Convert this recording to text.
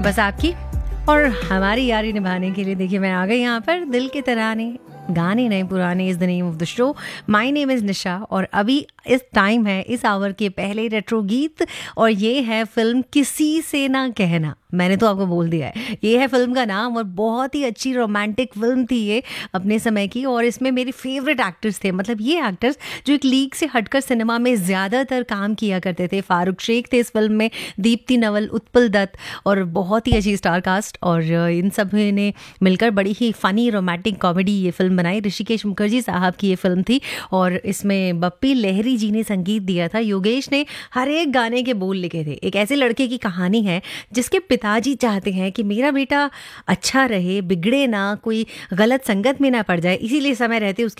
बस आपकी और हमारी यारी निभाने के लिए देखिए मैं आ गई यहाँ पर दिल के तराने गाने नए पुराने is the name of the show. My name is निशा और अभी इस टाइम है इस आवर के पहले रेट्रो गीत और ये है फिल्म किसी से ना कहना। मैंने तो आपको बोल दिया है ये है फिल्म का नाम और बहुत ही अच्छी रोमांटिक फिल्म थी ये अपने समय की। और इसमें मेरे फेवरेट एक्टर्स थे, मतलब ये एक्टर्स जो एक लीग से हटकर सिनेमा में ज़्यादातर काम किया करते थे। फारूक शेख थे इस फिल्म में, दीप्ति नवल, उत्पल दत्त और बहुत ही अच्छी स्टार कास्ट। और इन सब ने मिलकर बड़ी ही फ़नी रोमांटिक कॉमेडी ये फिल्म बनाई। ऋषिकेश मुखर्जी साहब की ये फिल्म थी और इसमें बप्पी लहरी जी ने संगीत दिया था। योगेश ने हर एक गाने के बोल लिखे थे। एक ऐसे लड़के की कहानी है जिसके पिताजी चाहते हैं कि मेरा बेटा अच्छा रहे, बिगड़े ना, कोई गलत संगत में ना पड़ जाए, इसीलिए समय रहते उसकी